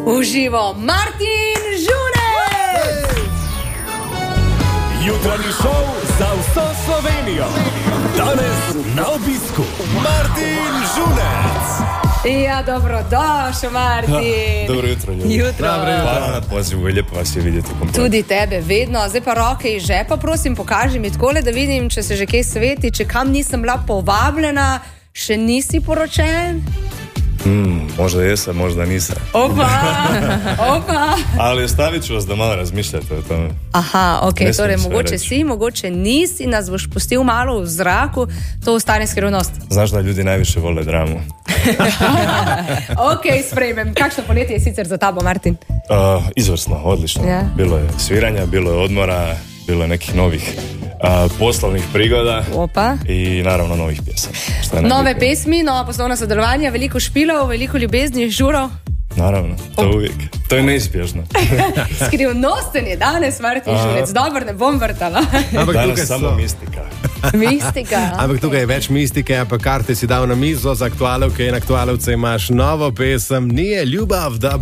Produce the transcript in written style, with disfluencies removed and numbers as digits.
Uživo Martin Žunec! Jutranji šov za vso Slovenijo. Danes na obisku Martin Žunec. Ja, dobrodošel, Martin. Dobro jutro, ljudi. Jutro. Hvala na pozivu, lepo vas je videti. Tudi tebe, vedno. Zdaj pa roke iz žepa, prosim, pokaži mi takole, da vidim, če se že kaj sveti, če kam nisem bila povabljena, še nisi poročen. Možda jesam, možda nisam. Opa. Ali ostavit ću vas da malo razmišljate o tome. Aha, ok, Ne smem torej sve mogoče reći. si, mogoče nisi, nas boš pustil malo v zraku, to ostane skrivnost. Znaš da ljudi najviše vole dramu. Ok, sprejmem. Kakšno poletje je sicer za tabo, Martin? Izvrsno, odlično. Ja. Bilo je sviranja, bilo je odmora, bilo je nekih novih poslovnih prigoda. Opa. I naravno novih pjesama. Što je Nove najbitnije. pesmi, nova poslovna sodelovanja, veliko špilov, veliko ljubezni, žurov. Naravno, to uvijek. To je neizbježno. Skrivnosten je danes, Martin Žunec. Dobro, ne bom vrtala. Ampak Danas tukaj, samo mistika. Mistika. ampak tukaj je več mistike, ampak karte si dal na mizo za aktualovke in aktualovce imaš novo pesem, Nije ljubav, da